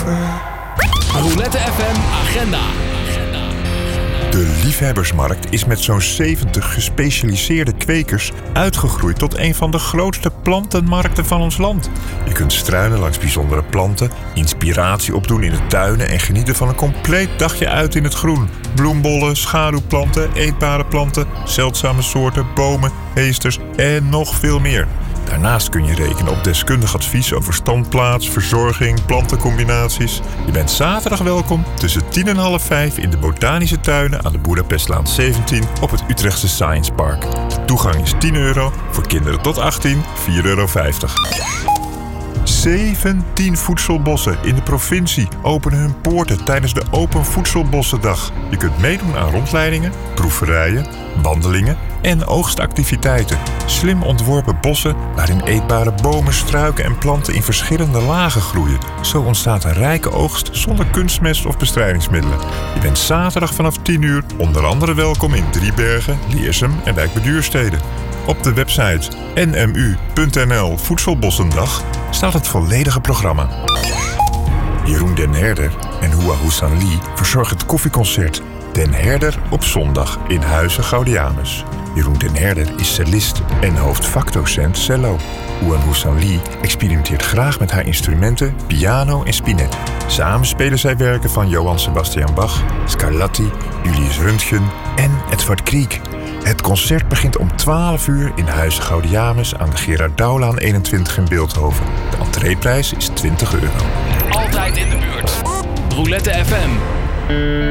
Roulette FM Agenda. De Liefhebbersmarkt is met zo'n 70 gespecialiseerde kwekers uitgegroeid tot een van de grootste plantenmarkten van ons land. Je kunt struinen langs bijzondere planten, inspiratie opdoen in de tuinen en genieten van een compleet dagje uit in het groen. Bloembollen, schaduwplanten, eetbare planten, zeldzame soorten, bomen, heesters en nog veel meer. Daarnaast kun je rekenen op deskundig advies over standplaats, verzorging, plantencombinaties. Je bent zaterdag welkom tussen 10 en half 5 in de Botanische Tuinen aan de Boedapestlaan 17 op het Utrechtse Science Park. De toegang is €10, voor kinderen tot 18 €4,50. 17 voedselbossen in de provincie openen hun poorten tijdens de Open Voedselbossendag. Je kunt meedoen aan rondleidingen, proeverijen, wandelingen en oogstactiviteiten. Slim ontworpen bossen waarin eetbare bomen, struiken en planten in verschillende lagen groeien. Zo ontstaat een rijke oogst zonder kunstmest of bestrijdingsmiddelen. Je bent zaterdag vanaf 10 uur onder andere welkom in Driebergen, Leersum en Wijk bij Duurstede. Op de website nmu.nl Voedselbossendag staat het volledige programma. Jeroen den Herder en Hua Hussein verzorgen het koffieconcert Den Herder op zondag in Huize Gaudiamus. Jeroen den Herder is cellist en hoofdvakdocent cello. Hua Hussein experimenteert graag met haar instrumenten, piano en spinet. Samen spelen zij werken van Johann Sebastian Bach, Scarlatti, Julius Röntgen en Edvard Grieg. Het concert begint om 12 uur in Huize Gaudiamus aan de Gerard Douwlaan 21 in Bilthoven. De entreeprijs is €20. Altijd in de buurt. Roulette FM.